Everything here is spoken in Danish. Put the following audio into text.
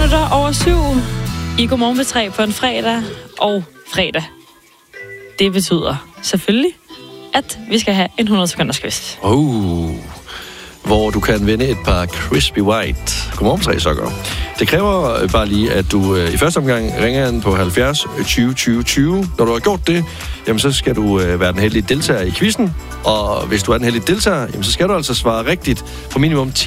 7:07 i Godmorgen på 3 på en fredag og fredag. Det betyder selvfølgelig, at vi skal have en 100 sekunders quiz. Hvor du kan vinde et par Crispy White Godmorgen på 3 sokker. Det kræver bare lige, at du i første omgang ringer ind på 70 20 20 20. Når du har gjort det, jamen, så skal du være den heldige deltager i quizzen. Og hvis du er den heldige deltager, jamen, så skal du altså svare rigtigt på minimum 10